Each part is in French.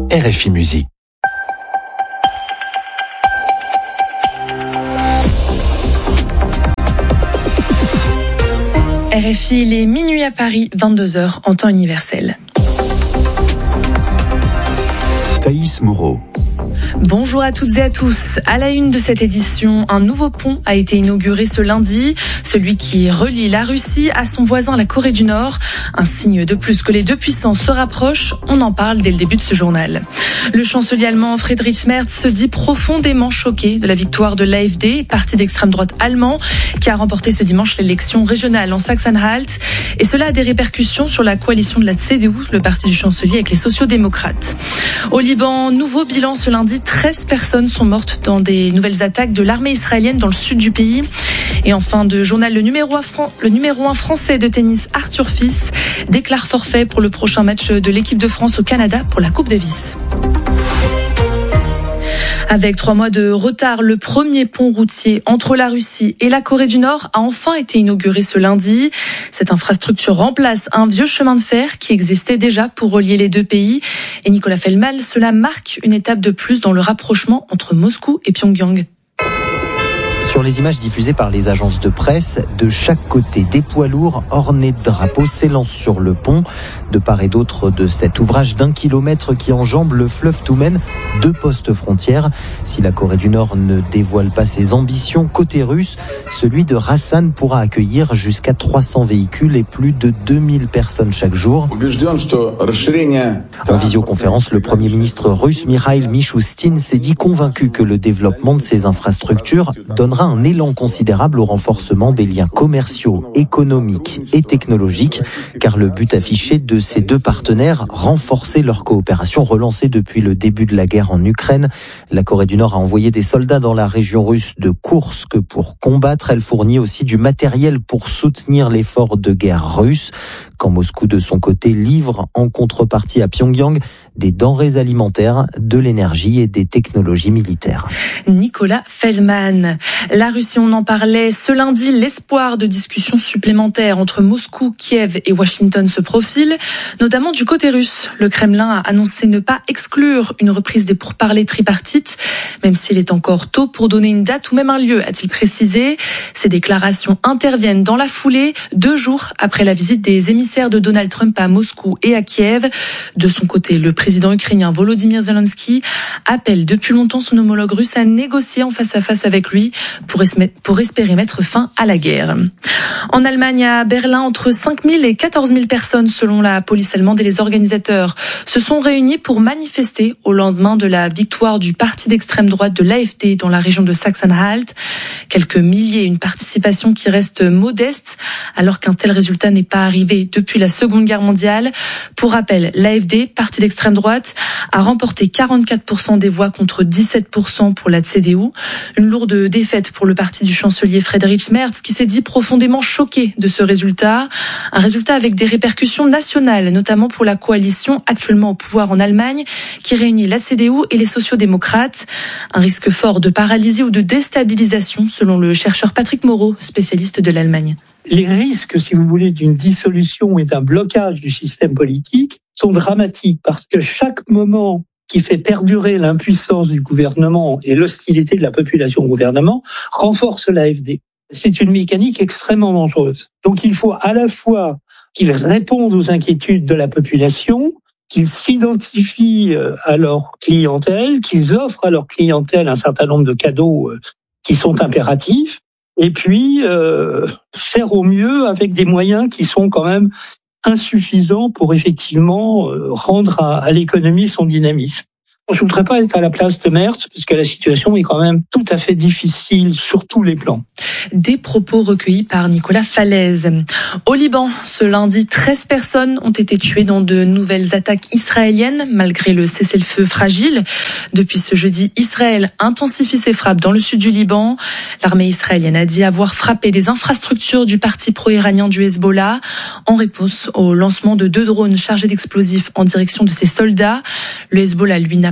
RFI Musique. RFI, il est minuit à Paris, 22h en temps universel. Thaïs Moreau. Bonjour à toutes et à tous. À la une de cette édition, un nouveau pont a été inauguré ce lundi, celui qui relie la Russie à son voisin la Corée du Nord. Un signe de plus que les deux puissances se rapprochent, on en parle dès le début de ce journal. Le chancelier allemand Friedrich Merz se dit profondément choqué de la victoire de l'AfD, parti d'extrême droite allemand, qui a remporté ce dimanche l'élection régionale en Saxe-Anhalt. Et cela a des répercussions sur la coalition de la CDU, le parti du chancelier avec les sociaux-démocrates. Au Liban, nouveau bilan ce lundi, 13 personnes sont mortes dans des nouvelles attaques de l'armée israélienne dans le sud du pays. Et en fin de journal, le numéro 1 français de tennis, Arthur Fils, déclare forfait pour le prochain match de l'équipe de France au Canada pour la Coupe Davis. Avec 3 mois de retard, le premier pont routier entre la Russie et la Corée du Nord a enfin été inauguré ce lundi. Cette infrastructure remplace un vieux chemin de fer qui existait déjà pour relier les deux pays. Et Nicolas Feldman, cela marque une étape de plus dans le rapprochement entre Moscou et Pyongyang. Sur les images diffusées par les agences de presse, de chaque côté, des poids lourds ornés de drapeaux s'élancent sur le pont. De part et d'autre de cet ouvrage d'1 kilomètre qui enjambe le fleuve Toumen, 2 postes frontières. Si la Corée du Nord ne dévoile pas ses ambitions, côté russe, celui de Rassan pourra accueillir jusqu'à 300 véhicules et plus de 2000 personnes chaque jour. En visioconférence, le Premier ministre russe Mikhail Mishustin s'est dit convaincu que le développement de ces infrastructures donnera un élan considérable au renforcement des liens commerciaux, économiques et technologiques, car le but affiché de ces deux partenaires, renforcer leur coopération relancée depuis le début de la guerre en Ukraine. La Corée du Nord a envoyé des soldats dans la région russe de Koursk pour combattre. Elle fournit aussi du matériel pour soutenir l'effort de guerre russe. Quand Moscou, de son côté, livre en contrepartie à Pyongyang des denrées alimentaires, de l'énergie et des technologies militaires. Nicolas Feldman. La Russie, on en parlait ce lundi, l'espoir de discussions supplémentaires entre Moscou, Kiev et Washington se profile, notamment du côté russe. Le Kremlin a annoncé ne pas exclure une reprise des pourparlers tripartites, même s'il est encore tôt pour donner une date ou même un lieu, a-t-il précisé. Ces déclarations interviennent dans la foulée, 2 jours après la visite des émissaires de Donald Trump à Moscou et à Kiev. De son côté, le président ukrainien Volodymyr Zelensky appelle depuis longtemps son homologue russe à négocier en face à face avec lui pour espérer mettre fin à la guerre. En Allemagne, à Berlin, entre 5 000 et 14 000 personnes, selon la police allemande et les organisateurs, se sont réunis pour manifester au lendemain de la victoire du parti d'extrême droite de l'AfD dans la région de Saxe-Anhalt. Quelques milliers, une participation qui reste modeste, alors qu'un tel résultat n'est pas arrivé depuis la Seconde Guerre mondiale. Pour rappel, l'AfD, parti d'extrême droite, a remporté 44% des voix contre 17% pour la CDU. Une lourde défaite pour le parti du chancelier Friedrich Merz, qui s'est dit profondément choqué de ce résultat. Un résultat avec des répercussions nationales, notamment pour la coalition actuellement au pouvoir en Allemagne, qui réunit la CDU et les sociaux-démocrates. Un risque fort de paralysie ou de déstabilisation, selon le chercheur Patrick Moreau, spécialiste de l'Allemagne. Les risques, si vous voulez, d'une dissolution et d'un blocage du système politique sont dramatiques parce que chaque moment qui fait perdurer l'impuissance du gouvernement et l'hostilité de la population au gouvernement renforce l'AfD. C'est une mécanique extrêmement dangereuse. Donc il faut à la fois qu'ils répondent aux inquiétudes de la population, qu'ils s'identifient à leur clientèle, qu'ils offrent à leur clientèle un certain nombre de cadeaux qui sont impératifs, et puis faire au mieux avec des moyens qui sont quand même insuffisants pour effectivement rendre à l'économie son dynamisme. Je ne voudrais pas être à la place de Merz, puisque la situation est quand même tout à fait difficile sur tous les plans. Des propos recueillis par Nicolas Falaise. Au Liban, ce lundi, 13 personnes ont été tuées dans de nouvelles attaques israéliennes, malgré le cessez-le-feu fragile. Depuis ce jeudi, Israël intensifie ses frappes dans le sud du Liban. L'armée israélienne a dit avoir frappé des infrastructures du parti pro-iranien du Hezbollah, en réponse au lancement de 2 drones chargés d'explosifs en direction de ses soldats. Le Hezbollah, lui, n'a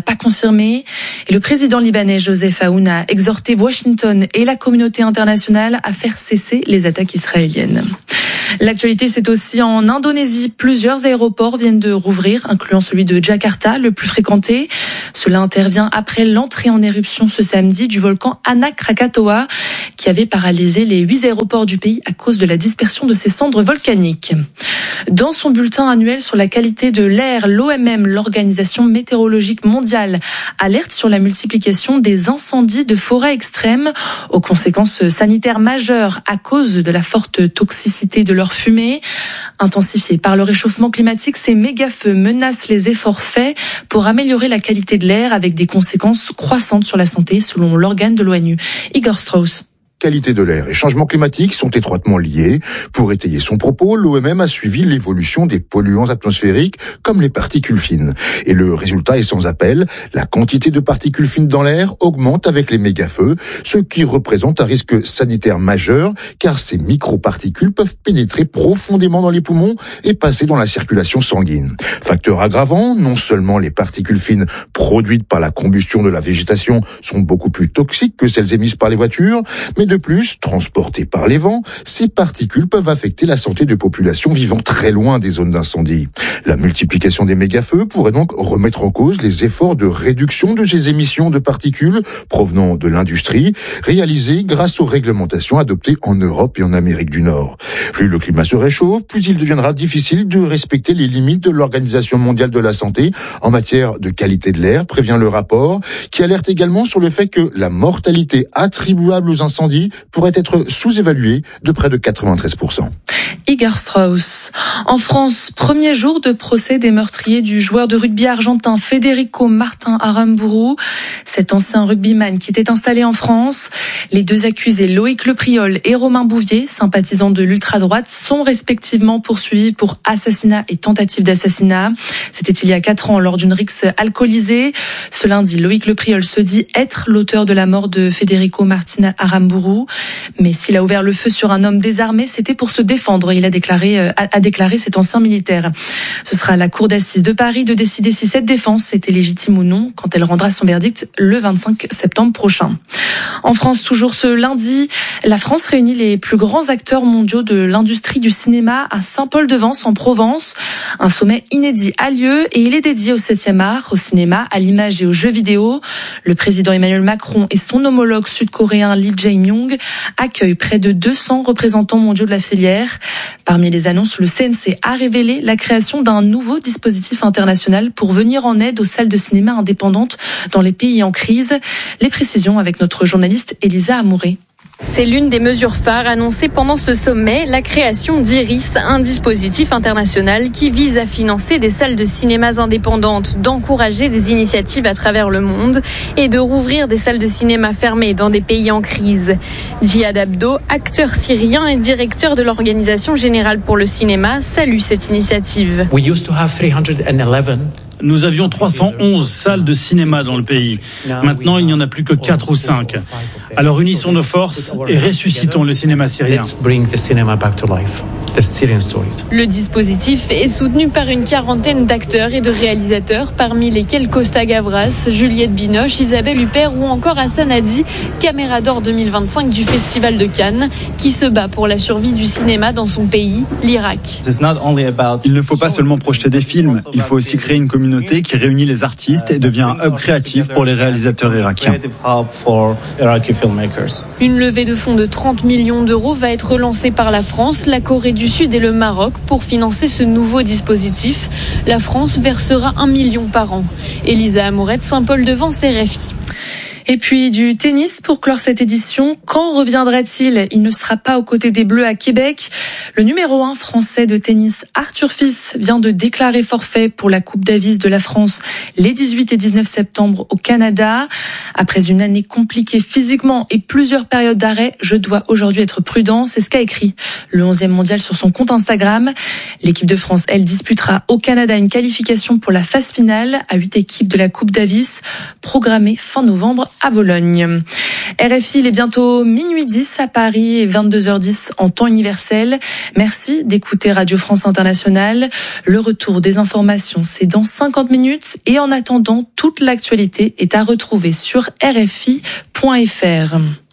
pas confirmé. Et le président libanais Joseph Aoun a exhorté Washington et la communauté internationale à faire cesser les attaques israéliennes. L'actualité, c'est aussi en Indonésie. Plusieurs aéroports viennent de rouvrir, incluant celui de Jakarta, le plus fréquenté. Cela intervient après l'entrée en éruption ce samedi du volcan Anak Krakatoa, qui avait paralysé les 8 aéroports du pays à cause de la dispersion de ses cendres volcaniques. Dans son bulletin annuel sur la qualité de l'air, l'OMM, l'Organisation météorologique mondiale, alerte sur la multiplication des incendies de forêt extrêmes aux conséquences sanitaires majeures à cause de la forte toxicité de leur fumée. Intensifiés par le réchauffement climatique, ces méga-feux menacent les efforts faits pour améliorer la qualité de l'air avec des conséquences croissantes sur la santé selon l'organe de l'ONU. Igor Strauss. Qualité de l'air et changement climatique sont étroitement liés. Pour étayer son propos, l'OMM a suivi l'évolution des polluants atmosphériques comme les particules fines. Et le résultat est sans appel. La quantité de particules fines dans l'air augmente avec les méga-feux, ce qui représente un risque sanitaire majeur car ces microparticules peuvent pénétrer profondément dans les poumons et passer dans la circulation sanguine. Facteur aggravant, non seulement les particules fines produites par la combustion de la végétation sont beaucoup plus toxiques que celles émises par les voitures, mais de plus, transportées par les vents, ces particules peuvent affecter la santé de populations vivant très loin des zones d'incendie. La multiplication des méga-feux pourrait donc remettre en cause les efforts de réduction de ces émissions de particules provenant de l'industrie, réalisées grâce aux réglementations adoptées en Europe et en Amérique du Nord. Plus le climat se réchauffe, plus il deviendra difficile de respecter les limites de l'Organisation mondiale de la santé en matière de qualité de l'air, prévient le rapport, qui alerte également sur le fait que la mortalité attribuable aux incendies pourrait être sous-évaluée de près de 93%. Igor Strauss. En France, premier jour de procès des meurtriers du joueur de rugby argentin Federico Martin Aramburu. Cet ancien rugbyman qui était installé en France. Les deux accusés, Loïc Lepriol et Romain Bouvier, sympathisants de l'ultra-droite, sont respectivement poursuivis pour assassinat et tentative d'assassinat. C'était il y a 4 ans lors d'une rixe alcoolisée. Ce lundi, Loïc Lepriol se dit être l'auteur de la mort de Federico Martin Aramburu. Mais s'il a ouvert le feu sur un homme désarmé, c'était pour se défendre. Il a déclaré cet ancien militaire. Ce sera à la cour d'assises de Paris de décider si cette défense était légitime ou non quand elle rendra son verdict le 25 septembre prochain. En France, toujours ce lundi, la France réunit les plus grands acteurs mondiaux de l'industrie du cinéma à Saint-Paul-de-Vence en Provence. Un sommet inédit a lieu et il est dédié au 7e art, au cinéma, à l'image et aux jeux vidéo. Le président Emmanuel Macron et son homologue sud-coréen Lee Jae-myung accueillent près de 200 représentants mondiaux de la filière. Parmi les annonces, le CNC a révélé la création d'un nouveau dispositif international pour venir en aide aux salles de cinéma indépendantes dans les pays en crise. Les précisions avec notre journaliste Elisa Amouré. C'est l'une des mesures phares annoncées pendant ce sommet, la création d'Iris, un dispositif international qui vise à financer des salles de cinéma indépendantes, d'encourager des initiatives à travers le monde et de rouvrir des salles de cinéma fermées dans des pays en crise. Djihad Abdo, acteur syrien et directeur de l'Organisation générale pour le cinéma, salue cette initiative. Nous avions 311 salles de cinéma dans le pays. Maintenant, il n'y en a plus que 4 ou 5. Alors unissons nos forces et ressuscitons le cinéma syrien. Le dispositif est soutenu par une quarantaine d'acteurs et de réalisateurs, parmi lesquels Costa Gavras, Juliette Binoche, Isabelle Huppert ou encore Hassan Hadi, Caméra d'or 2025 du Festival de Cannes, qui se bat pour la survie du cinéma dans son pays, l'Irak. Il ne faut pas seulement projeter des films, il faut aussi créer une communauté qui réunit les artistes et devient un hub créatif pour les réalisateurs irakiens. Une levée de fonds de 30 millions d'euros va être lancée par la France, la Corée du Sud et le Maroc pour financer ce nouveau dispositif. La France versera 1 million par an. Elisa Amourette, Saint-Paul-de-Vence, RFI. Et puis du tennis pour clore cette édition. Quand reviendra-t-il ? Il ne sera pas aux côtés des Bleus à Québec. Le numéro 1 français de tennis, Arthur Fils, vient de déclarer forfait pour la Coupe Davis de la France les 18 et 19 septembre au Canada. Après une année compliquée physiquement et plusieurs périodes d'arrêt, je dois aujourd'hui être prudent. C'est ce qu'a écrit le 11e mondial sur son compte Instagram. L'équipe de France, elle, disputera au Canada une qualification pour la phase finale à 8 équipes de la Coupe Davis, programmée fin novembre à Bologne. RFI, il est bientôt minuit 10 à Paris et 22h10 en temps universel. Merci d'écouter Radio France Internationale. Le retour des informations, c'est dans 50 minutes. Et en attendant, toute l'actualité est à retrouver sur RFI.fr.